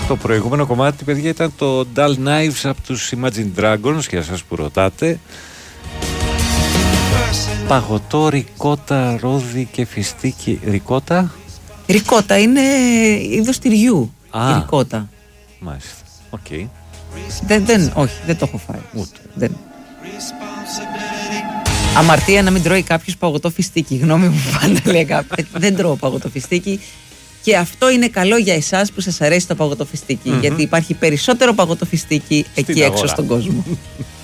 Το προηγούμενο κομμάτι, παιδιά, ήταν το Dull Knives από τους Imagine Dragons, για εσάς που ρωτάτε. Παγωτό, ρικότα, ρόδι και φιστίκι. Ρικότα? Ρικότα είναι είδος τυριού. Α, η ρικότα. Μάλιστα, οκ. Όχι, δεν το έχω φάει. Ούτε. Δεν. Αμαρτία να μην τρώει κάποιος παγωτό φιστίκι. Γνώμη μου πάντα λέει κάποιος. Δεν τρώω παγωτό φιστίκι. Και αυτό είναι καλό για εσάς που σας αρέσει το παγωτό φιστίκι. Γιατί υπάρχει περισσότερο παγωτό φιστίκι εκεί έξω στον κόσμο.